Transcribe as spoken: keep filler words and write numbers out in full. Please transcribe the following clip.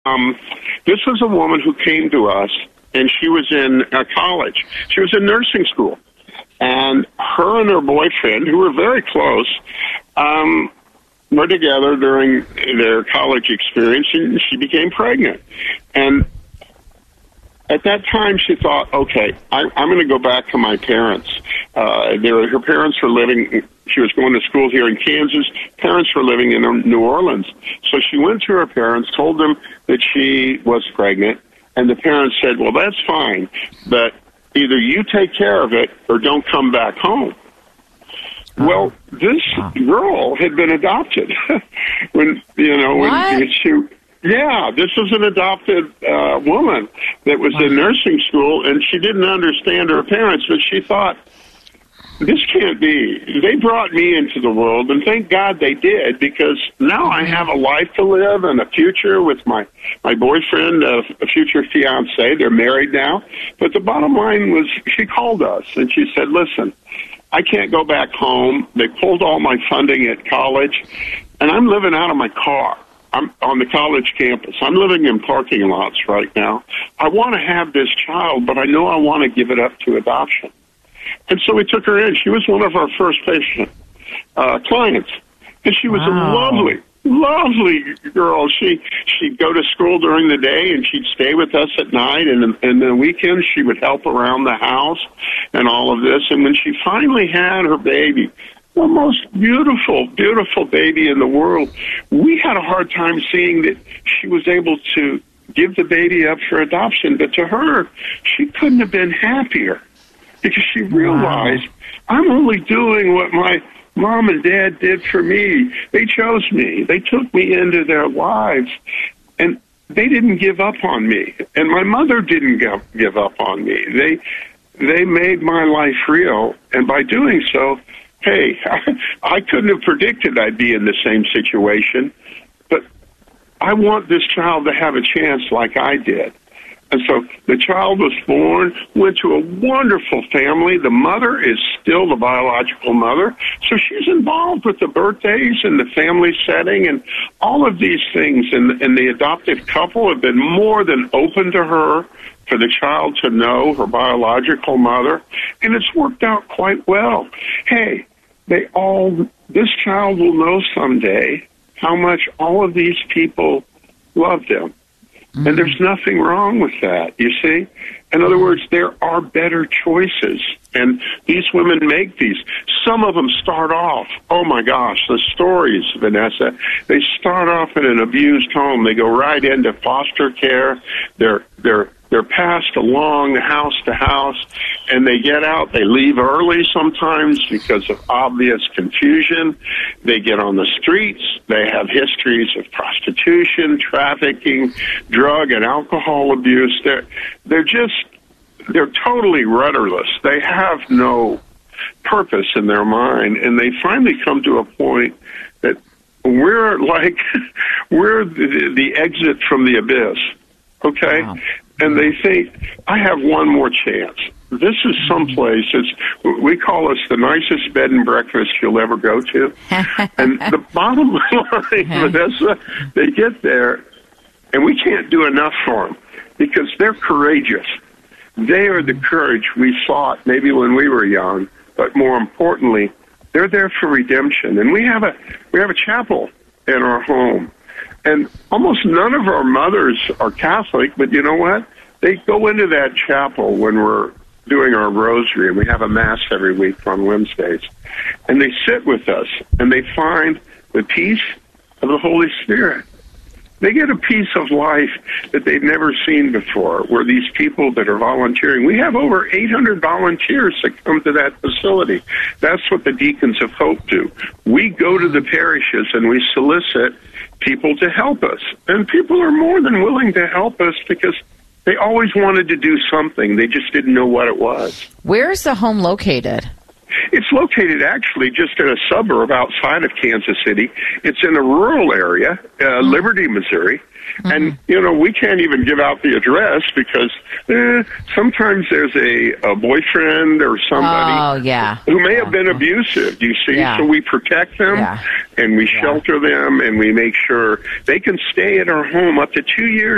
Um, this was a woman who came to us, and she was in uh, college. She was in nursing school. And her and her boyfriend, who were very close, um, were together during their college experience, and she became pregnant. And at that time, she thought, okay, I, I'm going to go back to my parents. Uh, they were, her parents were living, she was going to school here in Kansas. Parents were living in New Orleans. So she went to her parents, told them that she was pregnant, and the parents said, well, that's fine, but either you take care of it or don't come back home. Oh. Well, this oh. girl had been adopted. when, you know, what? when she... Yeah, this was an adopted uh, woman that was in nursing school, and she didn't understand her parents, but she thought, this can't be. They brought me into the world, and thank God they did, because now I have a life to live and a future with my, my boyfriend, uh, a future fiancé. They're married now. But the bottom line was she called us, and she said, listen, I can't go back home. They pulled all my funding at college, and I'm living out of my car. I'm on the college campus. I'm living in parking lots right now. I want to have this child, but I know I want to give it up to adoption. And so we took her in. She was one of our first patient uh, clients. And she was wow. a lovely, lovely girl. She, she'd go to school during the day, and she'd stay with us at night. And, and the weekends, she would help around the house and all of this. And when she finally had her baby, the most beautiful, beautiful baby in the world, we had a hard time seeing that she was able to give the baby up for adoption. But to her, she couldn't have been happier, because she realized, wow. I'm only doing what my mom and dad did for me. They chose me. They took me into their lives, and they didn't give up on me. And my mother didn't give, give up on me. They, they made my life real, and by doing so, hey, I couldn't have predicted I'd be in the same situation, but I want this child to have a chance like I did. And so the child was born, went to a wonderful family. The mother is still the biological mother, so she's involved with the birthdays and the family setting and all of these things. And, and the adoptive couple have been more than open to her, for the child to know her biological mother, and it's worked out quite well. Hey, they all, this child will know someday how much all of these people love them. Mm-hmm. And there's nothing wrong with that, you see? In other words, there are better choices, and these women make these. Some of them start off, oh my gosh, the stories, Vanessa, they start off in an abused home. They go right into foster care. They're, they're, They're passed along house to house, and they get out. They leave early sometimes because of obvious confusion. They get on the streets. They have histories of prostitution, trafficking, drug and alcohol abuse. They're, they're just, they're totally rudderless. They have no purpose in their mind, and they finally come to a point that we're like, we're the, the exit from the abyss, okay? Wow. And they think, I have one more chance. This is someplace, it's, we call this the nicest bed and breakfast you'll ever go to. And the bottom line, Vanessa, they get there, and we can't do enough for them because they're courageous. They are the courage we sought maybe when we were young, but more importantly, they're there for redemption. And we have a we have a chapel in our home. And almost none of our mothers are Catholic, but you know what? They go into that chapel when we're doing our rosary, and we have a Mass every week on Wednesdays. And they sit with us, and they find the peace of the Holy Spirit. They get a piece of life that they've never seen before, where these people that are volunteering, we have over eight hundred volunteers that come to that facility. That's what the Deacons of Hope do. We go to the parishes and we solicit people to help us. And people are more than willing to help us because they always wanted to do something. They just didn't know what it was. Where's the home located? It's located actually just in a suburb outside of Kansas City. It's in a rural area, uh, Liberty, Missouri. Mm-hmm. And, you know, we can't even give out the address because eh, sometimes there's a, a boyfriend or somebody oh, yeah. who may yeah. have been abusive, you see. Yeah. So we protect them yeah. and we yeah. shelter them and we make sure they can stay at our home up to two years.